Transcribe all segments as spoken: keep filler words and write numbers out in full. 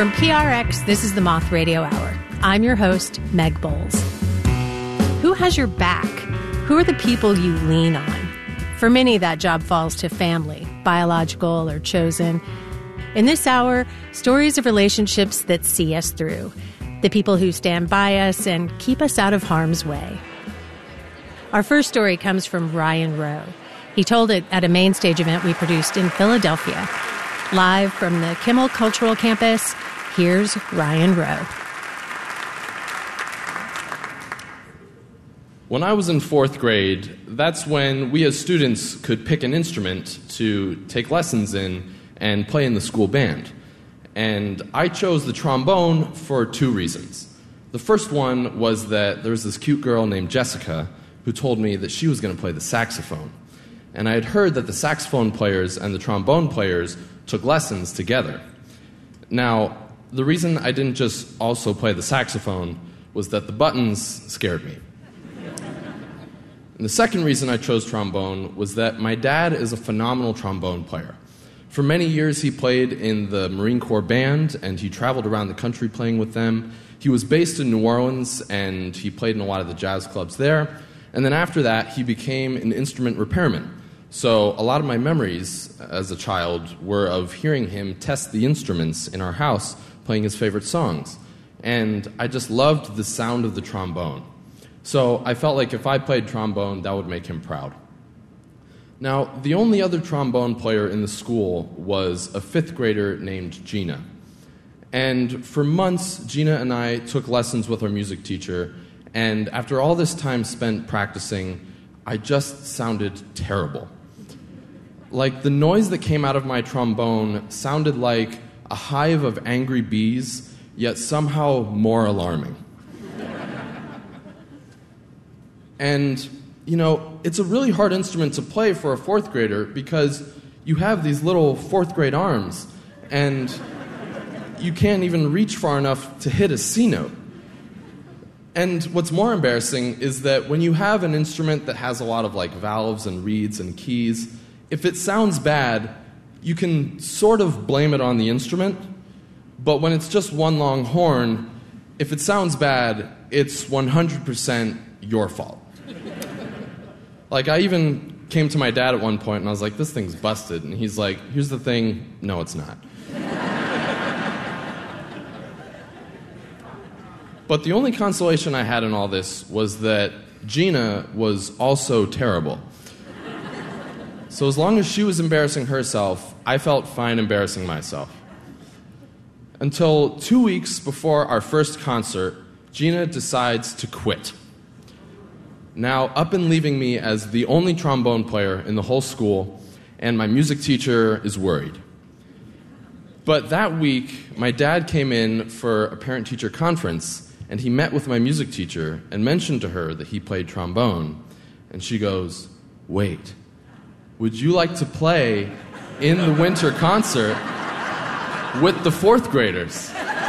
From P R X, this is the Moth Radio Hour. I'm your host, Meg Bowles. Who has your back? Who are the people you lean on? For many, that job falls to family, biological or chosen. In this hour, stories of relationships that see us through, the people who stand by us and keep us out of harm's way. Our first story comes from Ryan Rowe. He told it at a main stage event we produced in Philadelphia. Live from the Kimmel Cultural Campus, here's Ryan Rowe. When I was in fourth grade, that's when we as students could pick an instrument to take lessons in and play in the school band. And I chose the trombone for two reasons. The first one was that there was this cute girl named Jessica who told me that she was going to play the saxophone. And I had heard that the saxophone players and the trombone players took lessons together. Now, the reason I didn't just also play the saxophone was that the buttons scared me. And the second reason I chose trombone was that my dad is a phenomenal trombone player. For many years, he played in the Marine Corps band, and he traveled around the country playing with them. He was based in New Orleans, and he played in a lot of the jazz clubs there. And then after that, he became an instrument repairman. So a lot of my memories as a child were of hearing him test the instruments in our house, playing his favorite songs. And I just loved the sound of the trombone. So I felt like if I played trombone, that would make him proud. Now, the only other trombone player in the school was a fifth grader named Gina. And for months, Gina and I took lessons with our music teacher, and after all this time spent practicing, I just sounded terrible. Like, the noise that came out of my trombone sounded like a hive of angry bees, yet somehow more alarming. And, you know, it's a really hard instrument to play for a fourth grader because you have these little fourth grade arms, and you can't even reach far enough to hit a C note. And what's more embarrassing is that when you have an instrument that has a lot of like valves and reeds and keys, if it sounds bad, you can sort of blame it on the instrument, but when it's just one long horn, if it sounds bad, it's one hundred percent your fault. Like, I even came to my dad at one point and I was like, this thing's busted. And he's like, here's the thing, no, it's not. But the only consolation I had in all this was that Gina was also terrible. So as long as she was embarrassing herself, I felt fine embarrassing myself. Until two weeks before our first concert, Gina decides to quit. Now, up and leaving me as the only trombone player in the whole school, and my music teacher is worried. But that week, my dad came in for a parent-teacher conference, and he met with my music teacher and mentioned to her that he played trombone. And she goes, wait, would you like to play in the winter concert with the fourth graders?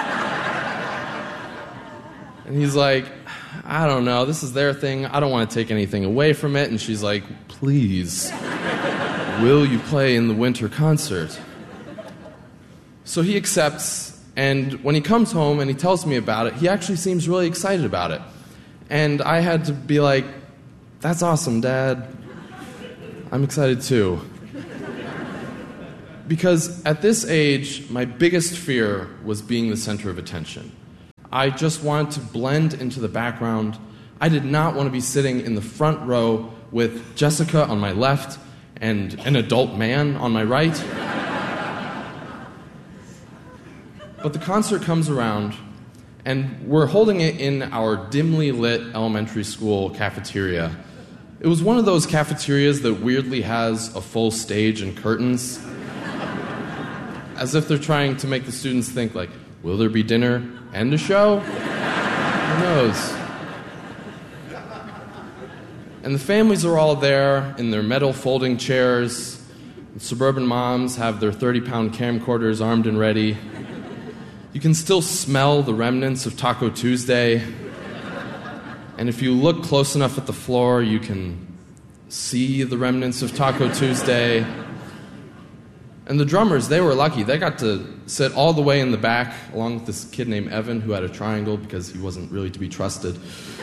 And he's like, I don't know, this is their thing, I don't want to take anything away from it. And she's like, please, will you play in the winter concert? So he accepts, and when he comes home and he tells me about it, he actually seems really excited about it. And I had to be like, that's awesome, Dad. I'm excited too. Because at this age, my biggest fear was being the center of attention. I just wanted to blend into the background. I did not want to be sitting in the front row with Jessica on my left and an adult man on my right. But the concert comes around, and we're holding it in our dimly lit elementary school cafeteria. It was one of those cafeterias that weirdly has a full stage and curtains, as if they're trying to make the students think, like, will there be dinner and a show? Who knows? And the families are all there in their metal folding chairs. The suburban moms have their thirty-pound camcorders armed and ready. You can still smell the remnants of Taco Tuesday. And if you look close enough at the floor, you can see the remnants of Taco Tuesday. And the drummers, they were lucky. They got to sit all the way in the back, along with this kid named Evan, who had a triangle because he wasn't really to be trusted.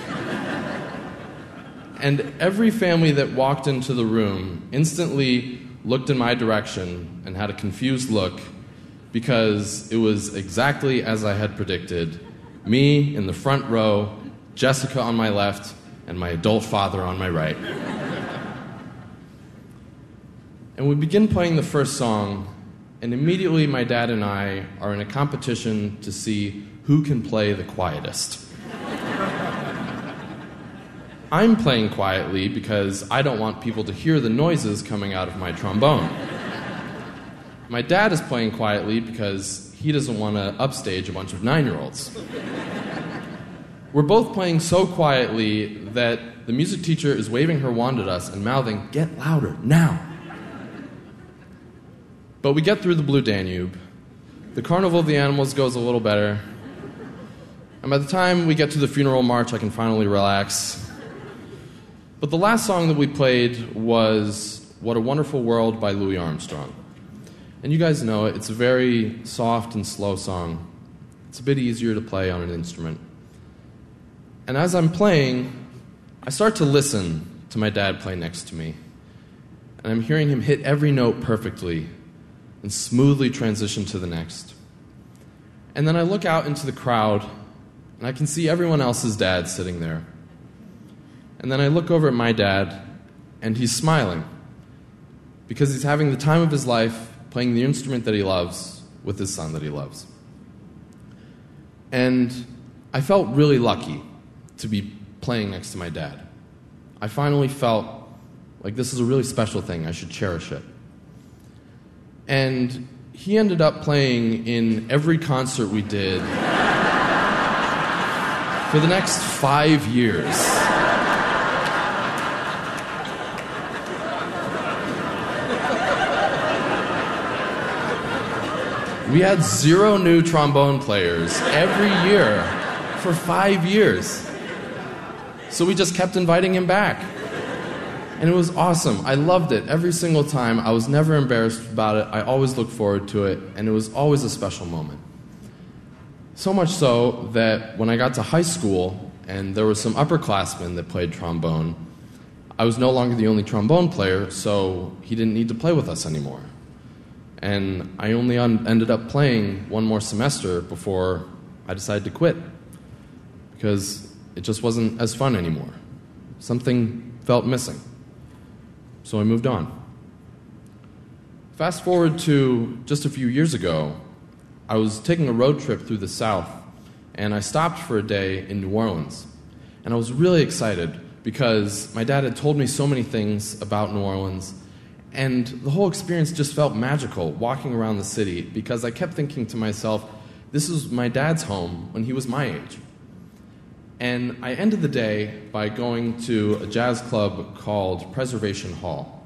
And every family that walked into the room instantly looked in my direction and had a confused look because it was exactly as I had predicted. Me in the front row, Jessica on my left, and my adult father on my right. And we begin playing the first song, and immediately my dad and I are in a competition to see who can play the quietest. I'm playing quietly because I don't want people to hear the noises coming out of my trombone. My dad is playing quietly because he doesn't want to upstage a bunch of nine-year-olds. We're both playing so quietly that the music teacher is waving her wand at us and mouthing, "Get louder, now!" But we get through the Blue Danube. The Carnival of the Animals goes a little better. And by the time we get to the funeral march, I can finally relax. But the last song that we played was What a Wonderful World by Louis Armstrong. And you guys know it. It's a very soft and slow song. It's a bit easier to play on an instrument. And as I'm playing, I start to listen to my dad play next to me. And I'm hearing him hit every note perfectly and smoothly transition to the next. And then I look out into the crowd, and I can see everyone else's dad sitting there. And then I look over at my dad, and he's smiling because he's having the time of his life playing the instrument that he loves with his son that he loves. And I felt really lucky to be playing next to my dad. I finally felt like this is a really special thing. I should cherish it. And he ended up playing in every concert we did for the next five years. We had zero new trombone players every year for five years. So we just kept inviting him back. And it was awesome. I loved it every single time. I was never embarrassed about it. I always looked forward to it, and it was always a special moment. So much so that when I got to high school and there were some upperclassmen that played trombone, I was no longer the only trombone player, so he didn't need to play with us anymore. And I only un- ended up playing one more semester before I decided to quit because it just wasn't as fun anymore. Something felt missing. So I moved on. Fast forward to just a few years ago, I was taking a road trip through the South, and I stopped for a day in New Orleans. And I was really excited because my dad had told me so many things about New Orleans, and the whole experience just felt magical walking around the city because I kept thinking to myself, this is my dad's home when he was my age. And I ended the day by going to a jazz club called Preservation Hall.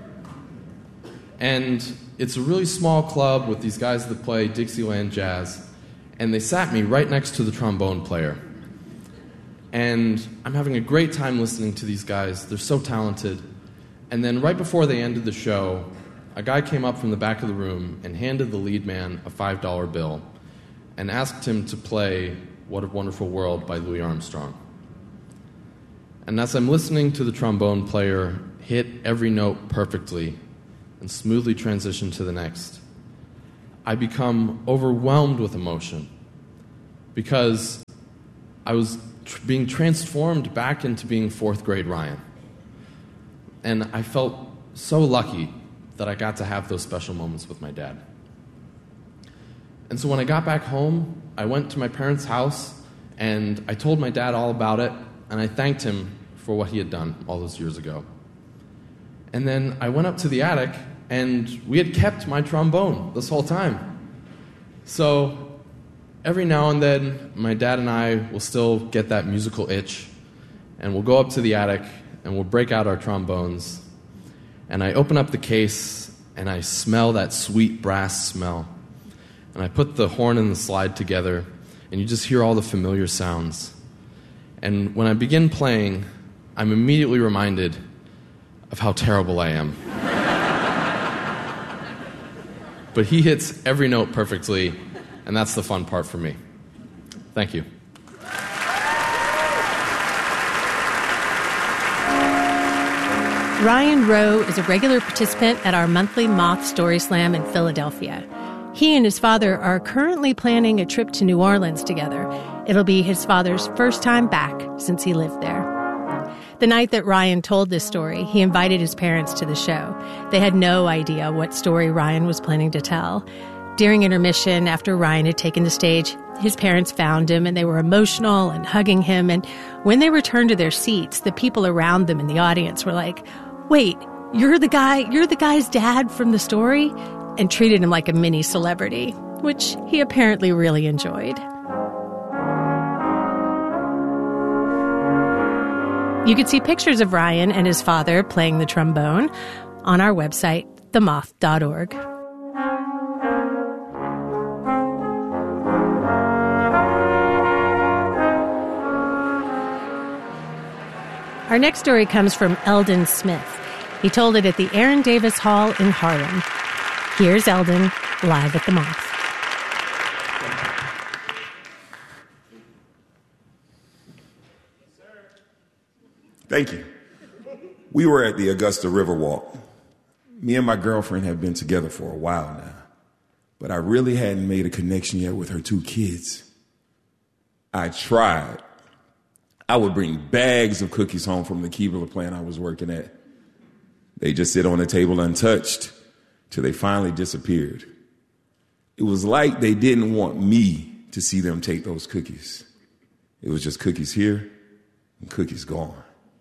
And it's a really small club with these guys that play Dixieland jazz, and they sat me right next to the trombone player. And I'm having a great time listening to these guys. They're so talented. And then right before they ended the show, a guy came up from the back of the room and handed the lead man a five dollar bill and asked him to play What a Wonderful World by Louis Armstrong. And as I'm listening to the trombone player hit every note perfectly and smoothly transition to the next, I become overwhelmed with emotion because I was tr- being transformed back into being fourth grade Ryan. And I felt so lucky that I got to have those special moments with my dad. And so when I got back home, I went to my parents' house, and I told my dad all about it, and I thanked him for what he had done all those years ago. And then I went up to the attic, and we had kept my trombone this whole time. So every now and then, my dad and I will still get that musical itch, and we'll go up to the attic, and we'll break out our trombones. And I open up the case, and I smell that sweet brass smell. And I put the horn and the slide together, and you just hear all the familiar sounds. And when I begin playing, I'm immediately reminded of how terrible I am. but he hits every note perfectly, and that's the fun part for me. Thank you. Ryan Rowe is a regular participant at our monthly Moth Story Slam in Philadelphia. He and his father are currently planning a trip to New Orleans together. It'll be his father's first time back since he lived there. The night that Ryan told this story, he invited his parents to the show. They had no idea what story Ryan was planning to tell. During intermission, after Ryan had taken the stage, his parents found him and they were emotional and hugging him. And when they returned to their seats, the people around them in the audience were like, "Wait, you're the guy, you're the guy's dad from the story?" And treated him like a mini celebrity, which he apparently really enjoyed. You can see pictures of Ryan and his father playing the trombone on our website, the moth dot org. Our next story comes from Eldon Smith. He told it at the Aaron Davis Hall in Harlem. Here's Eldon, live at the Moth. Thank you. We were at the Augusta Riverwalk. Me and my girlfriend have been together for a while now, but I really hadn't made a connection yet with her two kids. I tried. I would bring bags of cookies home from the Keebler plant I was working at. They just sit on the table untouched till they finally disappeared. It was like they didn't want me to see them take those cookies. It was just cookies here and cookies gone.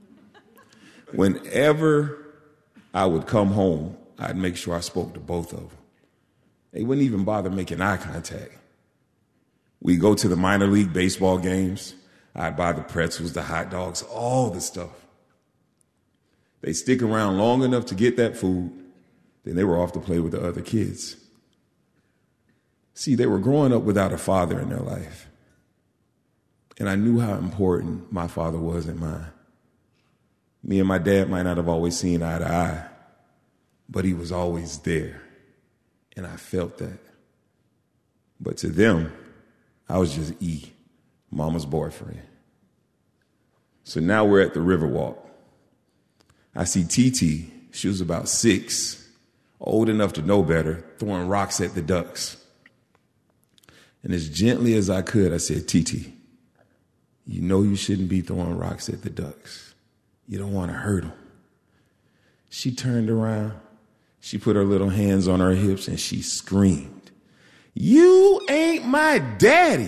Whenever I would come home, I'd make sure I spoke to both of them. They wouldn't even bother making eye contact. We'd go to the minor league baseball games. I'd buy the pretzels, the hot dogs, all the stuff. They stick around long enough to get that food, then they were off to play with the other kids. See, they were growing up without a father in their life. And I knew how important my father was in mine. Me and my dad might not have always seen eye to eye, but he was always there. And I felt that. But to them, I was just E, mama's boyfriend. So now we're at the Riverwalk. I see T T, she was about six, old enough to know better, throwing rocks at the ducks. And as gently as I could, I said, T T, you know you shouldn't be throwing rocks at the ducks. You don't want to hurt them. She turned around, she put her little hands on her hips, and she screamed, "You ain't my daddy."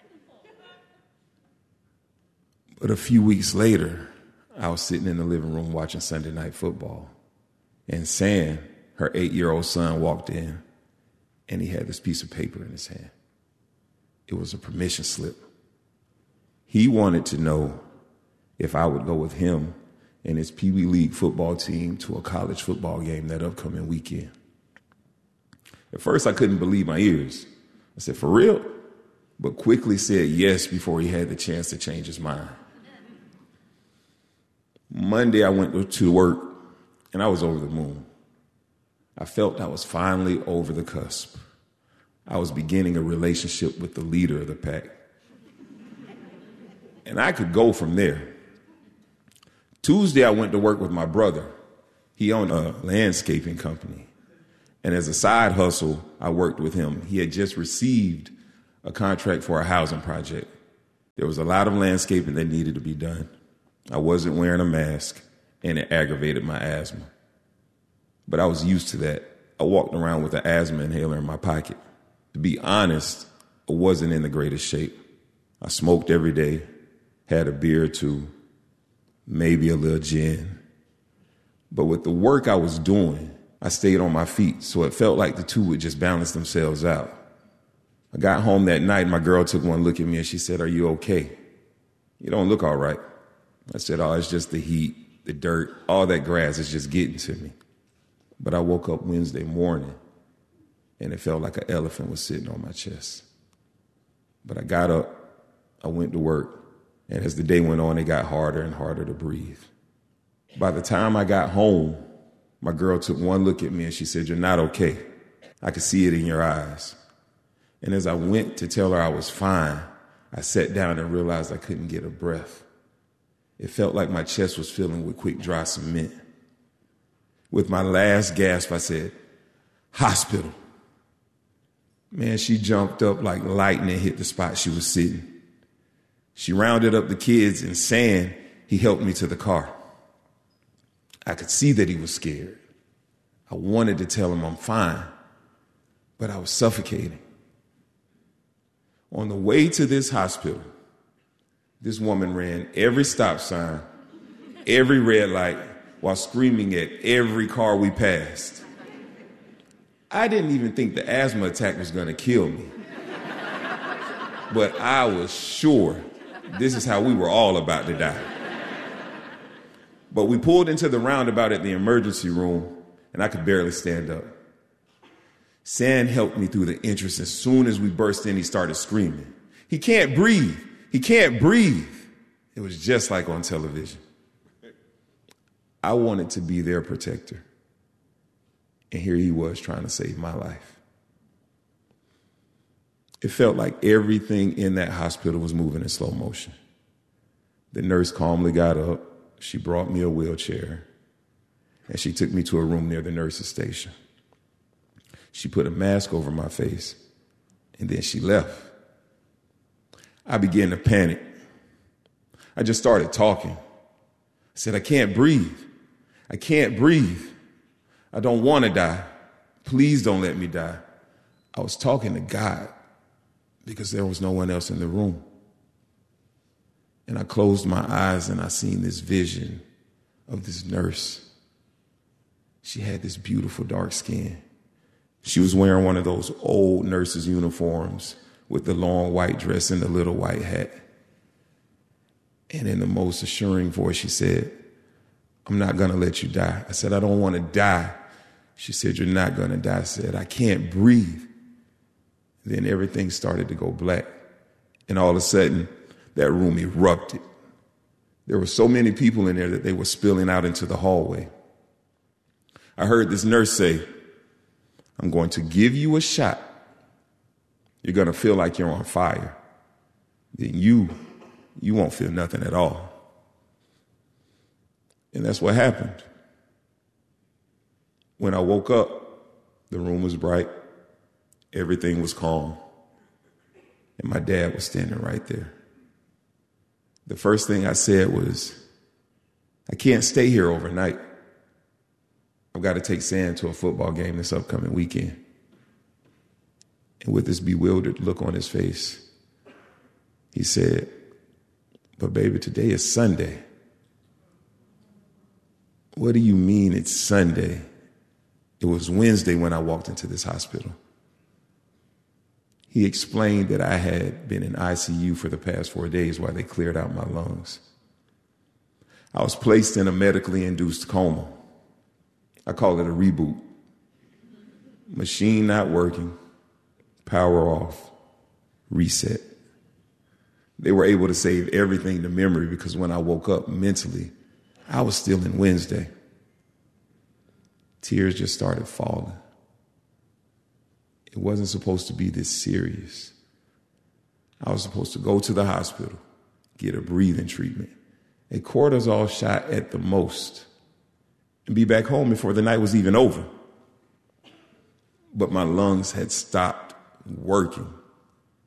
But a few weeks later, I was sitting in the living room watching Sunday Night Football, and Sam, her eight-year-old son, walked in, and he had this piece of paper in his hand. It was a permission slip. He wanted to know if I would go with him and his Pee Wee League football team to a college football game that upcoming weekend. At first, I couldn't believe my ears. I said, "For real?" But quickly said yes before he had the chance to change his mind. Monday, I went to work, and I was over the moon. I felt I was finally over the cusp. I was beginning a relationship with the leader of the pack. And I could go from there. Tuesday, I went to work with my brother. He owned a landscaping company. And as a side hustle, I worked with him. He had just received a contract for a housing project. There was a lot of landscaping that needed to be done. I wasn't wearing a mask, and it aggravated my asthma. But I was used to that. I walked around with an asthma inhaler in my pocket. To be honest, I wasn't in the greatest shape. I smoked every day, had a beer or two, maybe a little gin. But with the work I was doing, I stayed on my feet, so it felt like the two would just balance themselves out. I got home that night, and my girl took one look at me, and she said, "Are you okay? You don't look all right." I said, "Oh, it's just the heat, the dirt, all that grass is just getting to me." But I woke up Wednesday morning, and it felt like an elephant was sitting on my chest. But I got up, I went to work, and as the day went on, it got harder and harder to breathe. By the time I got home, my girl took one look at me, and she said, "You're not okay." I could see it in your eyes. And as I went to tell her I was fine, I sat down and realized I couldn't get a breath. It felt like my chest was filling with quick, dry cement. With my last gasp, I said, "Hospital." Man, she jumped up like lightning hit the spot she was sitting. She rounded up the kids, and saying he helped me to the car. I could see that he was scared. I wanted to tell him I'm fine, but I was suffocating. On the way to this hospital, this woman ran every stop sign, every red light, while screaming at every car we passed. I didn't even think the asthma attack was going to kill me. But I was sure this is how we were all about to die. But we pulled into the roundabout at the emergency room, and I could barely stand up. San helped me through the entrance. As soon as we burst in, he started screaming, "He can't breathe! He can't breathe!" It was just like on television. I wanted to be their protector. And here he was trying to save my life. It felt like everything in that hospital was moving in slow motion. The nurse calmly got up. She brought me a wheelchair, and she took me to a room near the nurse's station. She put a mask over my face, and then she left. I began to panic. I just started talking. I said, "I can't breathe. I can't breathe. I don't want to die. Please don't let me die." I was talking to God because there was no one else in the room. And I closed my eyes and I seen this vision of this nurse. She had this beautiful dark skin. She was wearing one of those old nurses' uniforms with the long white dress and the little white hat. And in the most assuring voice, she said, "I'm not going to let you die." I said, "I don't want to die." She said, "You're not going to die." I said, "I can't breathe." Then everything started to go black. And all of a sudden, that room erupted. There were so many people in there that they were spilling out into the hallway. I heard this nurse say, "I'm going to give you a shot. You're going to feel like you're on fire. Then you, you won't feel nothing at all." And that's what happened. When I woke up, the room was bright. Everything was calm. And my dad was standing right there. The first thing I said was, "I can't stay here overnight. I've got to take Sam to a football game this upcoming weekend." And with this bewildered look on his face, he said, "But baby, today is Sunday." "What do you mean it's Sunday? It was Wednesday when I walked into this hospital." He explained that I had been in I C U for the past four days while they cleared out my lungs. I was placed in a medically induced coma. I call it a reboot. Machine not working, power off, reset. They were able to save everything to memory because when I woke up mentally, I was still in Wednesday. Tears just started falling. It wasn't supposed to be this serious. I was supposed to go to the hospital, get a breathing treatment, a cortisol shot at the most, and be back home before the night was even over. But my lungs had stopped working.